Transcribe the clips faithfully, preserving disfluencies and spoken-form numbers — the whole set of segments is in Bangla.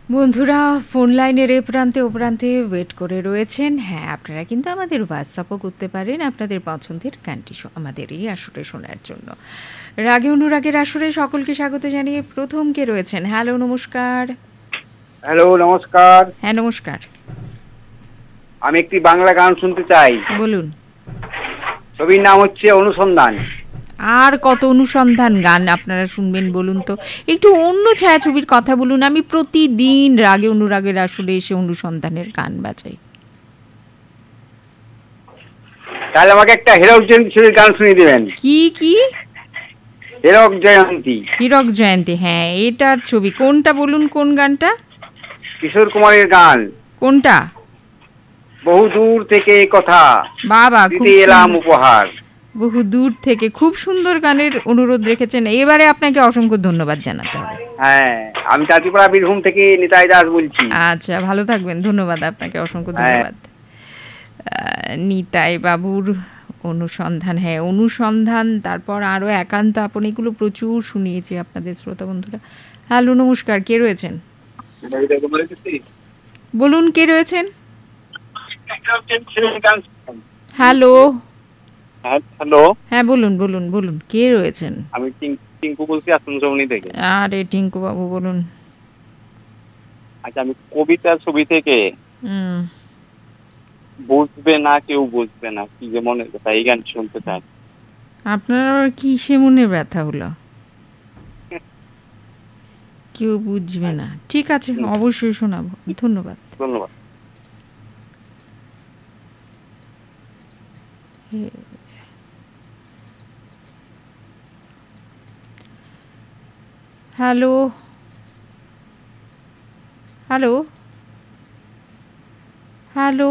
বন্ধুরা ফোন লাইনের এ প্রান্তে ও প্রান্তে ওয়েট করে রয়েছেন। হ্যাঁ, আপনারা কিন্তু আমাদের হোয়াটসঅ্যাপও করতে পারেন আপনাদের পছন্দের গানটি আমাদের এই আসরে শোনার জন্য। রাগে অনুরাগের আসরে সকলকে স্বাগত জানিয়ে প্রথম কে রয়েছেন? হ্যালো, নমস্কার। হ্যালো, নমস্কার। হ্যাঁ, নমস্কার। আমি একটি বাংলা গান শুনতে চাই। বলুন। ছবির নাম হচ্ছে অনুসন্ধান। আর কত অনুসন্ধান গান আপনারা শুনবেন বলুন তো? একটু অন্য ছায়াছবির কথা বলুন। আমি প্রতিদিন রাগে অনুরাগের আসরে এসে অনুসন্ধানের গান বাজাই। তাহলে আমাকে একটা হীরক জয়ন্তী ছবির গান শুনিয়ে দেবেন। কি কি? হীরক জয়ন্তী। হীরক জয়ন্তী, হ্যাঁ, এটার ছবি কোনটা বলুন? কোন গানটা? কিশোর কুমারের গান। কোনটা? বহু দূর থেকে কথা। বাবা, খুব এলাম উপহার। বহু দূর থেকে, খুব সুন্দর গানের অনুরোধ রেখেছেন। এবারে আপনাকে অসংখ্য ধন্যবাদ জানাতে হবে। হ্যাঁ, আমি চাঁদিপাড়া বীরভূম থেকে নিতাই দাস বলছি। আচ্ছা, ভালো থাকবেন। ধন্যবাদ আপনাকে, অসংখ্য ধন্যবাদ। নিতাই বাবুর অনুসন্ধান, হ্যাঁ অনুসন্ধান, তারপর আরও একান্ত আপন, এগুলো প্রচুর শুনিয়েছি আপনাদের শ্রোতা বন্ধুরা। হ্যালো, নমস্কার, কে রয়েছেন? বলুন, কে রয়েছেন? হ্যালো হ্যালো, হ্যাঁ বলুন বলুন বলুন, কে রয়েছেন? আমি টিঙ্কু বলছি আসানসোল থেকে। আরে টিঙ্কু বাবু, বলুন। আচ্ছা, আমি কবিতা ছবি থেকে হুম বুঝবে না কেউ বুঝবে না, কি যে মনে কথা, এই গান শুনতে চাই। আপনার কিসে মনে ব্যথা হলো? কেউ বুঝবে না, ঠিক আছে, অবশ্যই শোনাবো। ধন্যবাদ। ধন্যবাদ। হ্যালো হ্যালো হ্যালো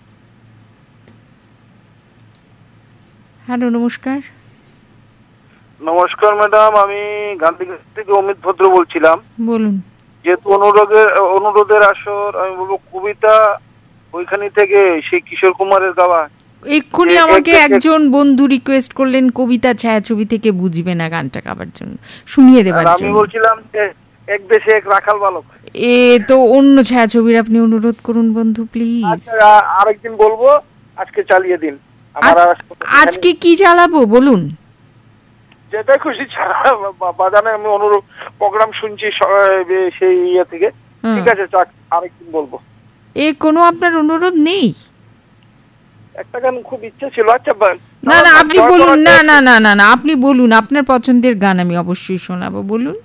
হ্যালো, নমস্কার। নমস্কার ম্যাডাম, আমি গান্ধী থেকে অমিত ভদ্র বলছিলাম। বলুন। যেহেতু অনুরোধের অনুরোধের আসর, আমি বলবো কবিতা ওইখানে থেকে সেই কিশোর কুমারের গাওয়া। এক্ষুনি আমাকে একজন বন্ধু রিকোয়েস্ট করলেন কবিতা ছায়াছবি থেকে বুঝবে না গানটা গাবার জন্য, শুনিয়ে দেবার জন্য। আমি বলছিলাম যে এক দেশে এক রাখাল বালক। এ তো অন্য ছায়াছবির, আপনি অনুরোধ করুন বন্ধু, প্লিজ। আচ্ছা, আরেকদিন বলবো, আজকে চালিয়ে দিন। আজকে কি চালাবো বলুন? যেটা খুশি বাজানে, আমি অনুরোধ প্রোগ্রাম শুনছি সেই ইয়ে থেকে। ঠিক আছে, আরেকদিন বলবো। এ কোনো আপনার অনুরোধ নেই? একটা গান খুব ইচ্ছে ছিল। আচ্ছা, না না, আপনি বলুন। না না না না না আপনি বলুন, আপনার পছন্দের গান আমি অবশ্যই শোনাবো, বলুন।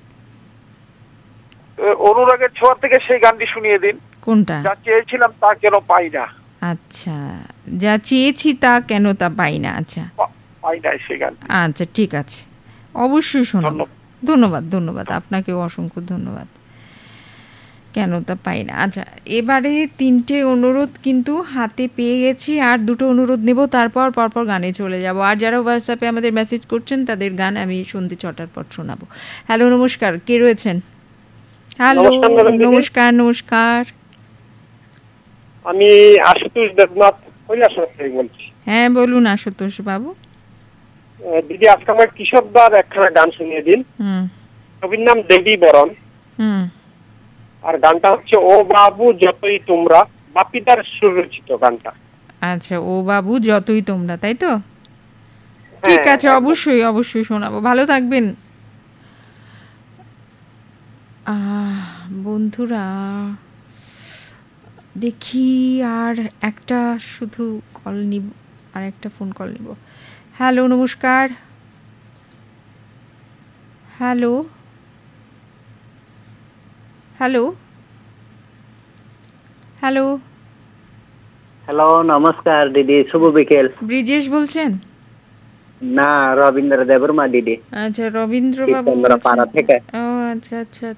অনুরাগের ছোঁয়া থেকে সেই গানটি শুনিয়ে দিন। কোনটা? যা চেয়েছিলাম তা কেন পাই না। আচ্ছা, যা চেয়েছি তা কেন তা পাই না। আচ্ছা পাই না সেই গান। আচ্ছা, ঠিক আছে, অবশ্যই শোনাবো। ধন্যবাদ ধন্যবাদ আপনাকেও, অসংখ্য ধন্যবাদ। কেন তা পাই না। আচ্ছা, এবারে তিনটে অনুরোধ কিন্তু হাতে পেয়ে গেছি, আর দুটো অনুরোধ নেব, তারপর পরপর গানে চলে যাব। আর যারা হোয়াটসঅ্যাপে আমাদের মেসেজ করছেন তাদের গান আমি সন্ধ্যে ছটার পর শোনাবো। হ্যালো, নমস্কার, কে রয়েছেন? হ্যালো, নমস্কার। নমস্কার, আমি আশুতোষ দেবনাথ বলছি। হ্যাঁ বলুন আশুতোষ বাবু। দিদি, আজকে আমার কিশোরদার একখানা গান শুনিয়ে দিন। ছবির নাম দেবী বরণ। হুম আর গানটা হচ্ছে ও বাবু যতই তোমরা, বাপিদার সুরচিত গানটা। আচ্ছা, ও বাবু যতই তোমরা, তাই তো? ঠিক আছে, অবশ্যই অবশ্যই শোনাবো। ভালো থাকবেন। বন্ধুরা দেখি আর একটা শুধু কল নিব, আর একটা ফোন কল নিব। হ্যালো, নমস্কার। হ্যালো হ্যালো হ্যালো হ্যালো, নমস্কার দিদি, শুভ বিকেল। ব্রিজেশ বলছেন? না, রবীন্দ্র দেববর্মা দিদি। আচ্ছা, রবীন্দ্র বাবু পাড়া থেকে। ও আচ্ছা আচ্ছা